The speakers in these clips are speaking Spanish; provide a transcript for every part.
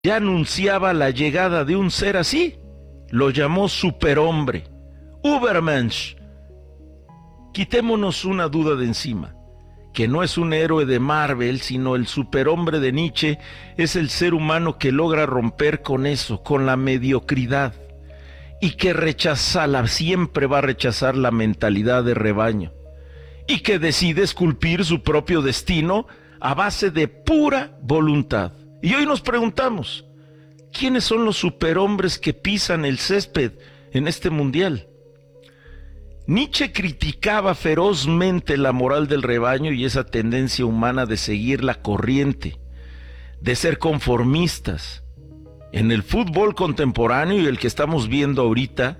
ya anunciaba la llegada de un ser así. Lo llamó superhombre, Übermensch. Quitémonos una duda de encima, que no es un héroe de Marvel, sino el superhombre de Nietzsche es el ser humano que logra romper con eso, con la mediocridad, y que siempre va a rechazar la mentalidad de rebaño, y que decide esculpir su propio destino a base de pura voluntad. Y hoy nos preguntamos, ¿quiénes son los superhombres que pisan el césped en este mundial? Nietzsche criticaba ferozmente la moral del rebaño y esa tendencia humana de seguir la corriente, de ser conformistas. En el fútbol contemporáneo y el que estamos viendo ahorita,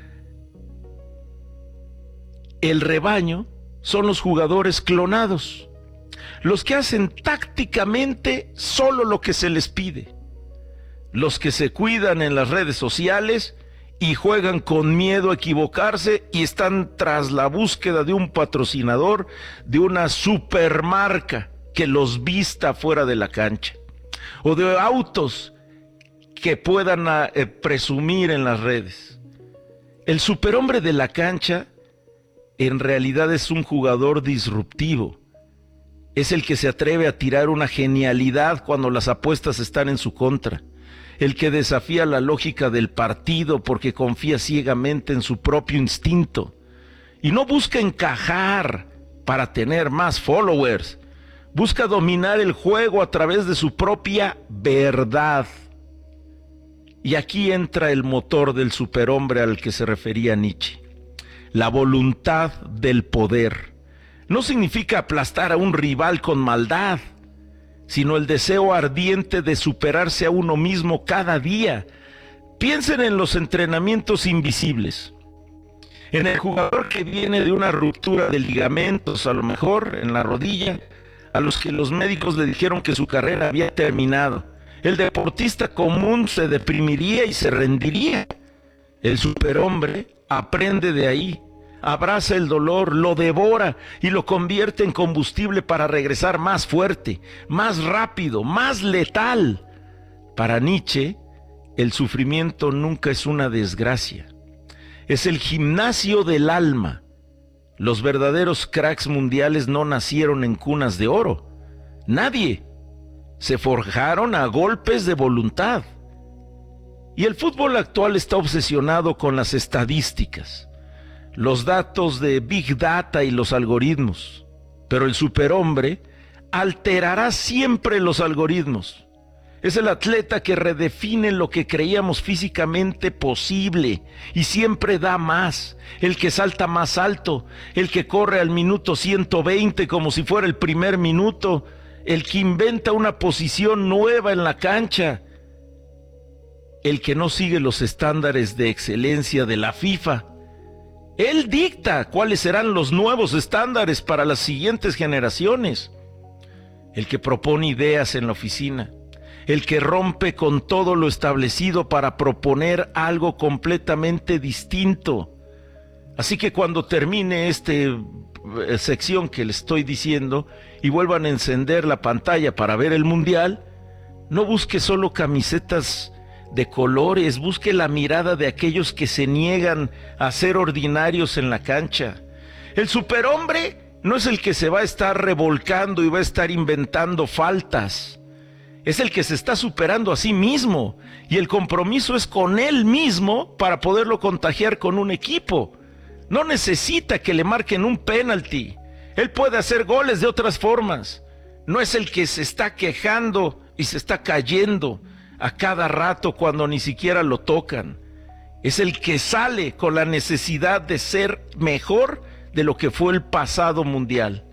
el rebaño son los jugadores clonados, los que hacen tácticamente solo lo que se les pide, los que se cuidan en las redes sociales y juegan con miedo a equivocarse y están tras la búsqueda de un patrocinador, de una supermarca que los vista fuera de la cancha, o de autos que puedan presumir en las redes. El superhombre de la cancha en realidad es un jugador disruptivo. Es el que se atreve a tirar una genialidad cuando las apuestas están en su contra. El que desafía la lógica del partido porque confía ciegamente en su propio instinto. Y no busca encajar para tener más followers. Busca dominar el juego a través de su propia verdad. Y aquí entra el motor del superhombre al que se refería Nietzsche. La voluntad del poder. No significa aplastar a un rival con maldad, sino el deseo ardiente de superarse a uno mismo cada día. Piensen en los entrenamientos invisibles. En el jugador que viene de una ruptura de ligamentos, a lo mejor en la rodilla, a los que los médicos le dijeron que su carrera había terminado. El deportista común se deprimiría y se rendiría. El superhombre aprende de ahí, abraza el dolor, lo devora y lo convierte en combustible para regresar más fuerte, más rápido, más letal. Para Nietzsche, el sufrimiento nunca es una desgracia. Es el gimnasio del alma. Los verdaderos cracks mundiales no nacieron en cunas de oro. Nadie. Se forjaron a golpes de voluntad. Y el fútbol actual está obsesionado con las estadísticas, los datos de Big Data y los algoritmos. Pero el superhombre alterará siempre los algoritmos. Es el atleta que redefine lo que creíamos físicamente posible y siempre da más, el que salta más alto, el que corre al minuto 120 como si fuera el primer minuto, el que inventa una posición nueva en la cancha, el que no sigue los estándares de excelencia de la FIFA. Él dicta cuáles serán los nuevos estándares para las siguientes generaciones. El que propone ideas en la oficina, el que rompe con todo lo establecido para proponer algo completamente distinto. Así que cuando termine esta sección que les estoy diciendo y vuelvan a encender la pantalla para ver el mundial, no busque solo camisetas de colores, busque la mirada de aquellos que se niegan a ser ordinarios en la cancha. El superhombre no es el que se va a estar revolcando y va a estar inventando faltas. Es el que se está superando a sí mismo y el compromiso es con él mismo para poderlo contagiar con un equipo. No necesita que le marquen un penalti. Él puede hacer goles de otras formas. No es el que se está quejando y se está cayendo a cada rato cuando ni siquiera lo tocan. Es el que sale con la necesidad de ser mejor de lo que fue el pasado mundial.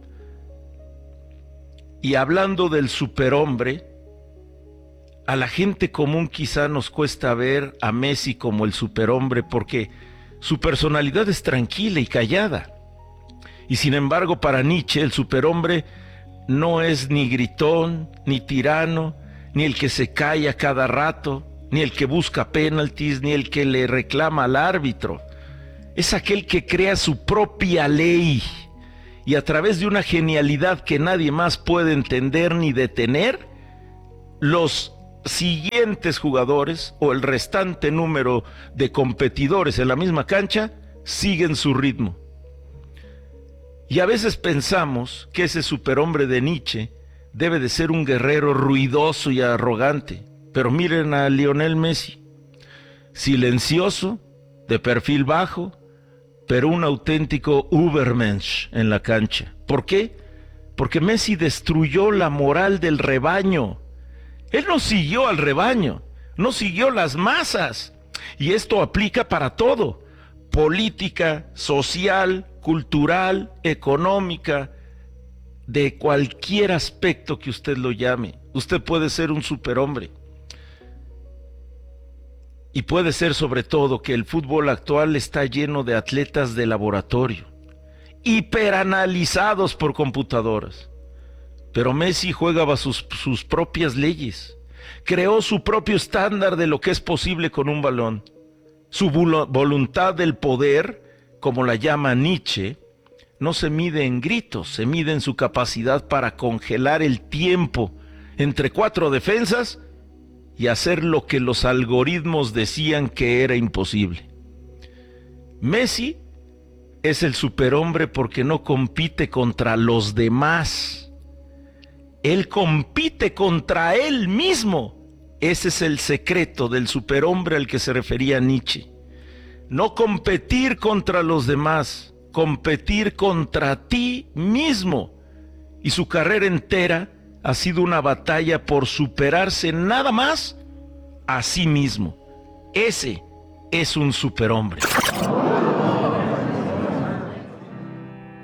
Y hablando del superhombre, a la gente común quizá nos cuesta ver a Messi como el superhombre porque su personalidad es tranquila y callada. Y sin embargo, para Nietzsche, el superhombre no es ni gritón, ni tirano, ni el que se calla cada rato, ni el que busca penaltis, ni el que le reclama al árbitro. Es aquel que crea su propia ley y a través de una genialidad que nadie más puede entender ni detener, los siguientes jugadores o el restante número de competidores en la misma cancha siguen su ritmo. Y a veces pensamos que ese superhombre de Nietzsche debe de ser un guerrero ruidoso y arrogante. Pero miren a Lionel Messi, silencioso, de perfil bajo, pero un auténtico Übermensch en la cancha. ¿Por qué? Porque Messi destruyó la moral del rebaño. Él no siguió al rebaño, no siguió las masas. Y esto aplica para todo: política, social, cultural, económica, de cualquier aspecto que usted lo llame. Usted puede ser un superhombre. Y puede ser sobre todo que el fútbol actual está lleno de atletas de laboratorio, hiperanalizados por computadoras. Pero Messi juega bajo sus propias leyes. Creó su propio estándar de lo que es posible con un balón. Su voluntad del poder, como la llama Nietzsche, no se mide en gritos, se mide en su capacidad para congelar el tiempo entre 4 defensas y hacer lo que los algoritmos decían que era imposible. Messi es el superhombre porque no compite contra los demás. Él compite contra él mismo. Ese es el secreto del superhombre al que se refería Nietzsche. No competir contra los demás, competir contra ti mismo. Y su carrera entera ha sido una batalla por superarse nada más a sí mismo. Ese es un superhombre.